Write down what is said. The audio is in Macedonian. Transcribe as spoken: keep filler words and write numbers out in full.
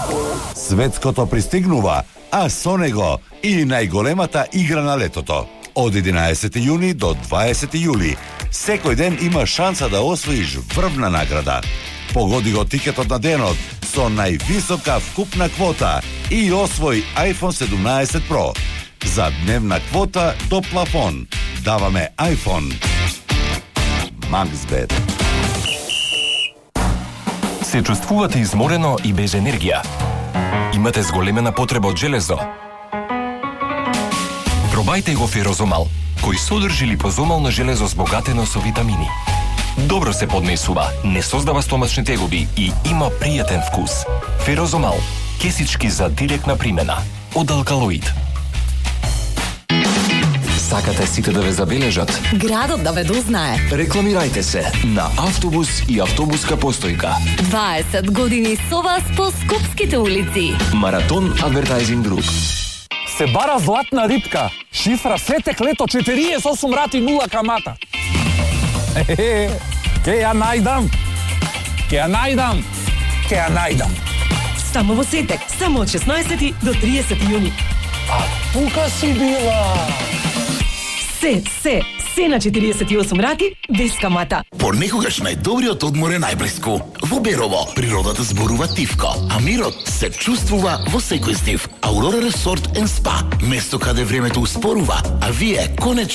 Светското пристигнува, а со него и најголемата игра на летото. Од единаесети јуни до дваесети јули, секој ден има шанса да освоиш врвна награда. Погоди го тикетот на денот со највисока вкупна квота и освој iPhone седумнаесет Pro. За дневна квота до плафон даваме iPhone. Максбет. Се чувствувате изморено и без енергија? Имате зголемена потреба од железо? Пробајте го Ферозомал, кој содржи липозомално железо збогатено со витамини. Добро се поднесува, не создава стомачни тегоби и има пријатен вкус. Ферозомал, кесички за директна примена. Од алкалоид. Сакате сите да ве забележат? Градот да ве дознае. Рекламирајте се на автобус и автобуска постојка. дваесет години со вас по скопските улици. Маратон Адвертайзинг Груп. Се бара златна рипка. Шифра Светек лето четириесет и осум рати нула камата. Е, ке ја најдам. Ке ја најдам. Ке ја најдам. Само во Сетек, само од шеснаесети до триесети јуни. А тука си била. Се, се, се на четириесет и осум рати, без камата. Понекогаш најдобриот одмор е најблиску. Во Берово, природата зборува тивко, а мирот се чувствува во секој здив. Аурора Ресорт енд Спа, место каде времето успорува, а вие конечно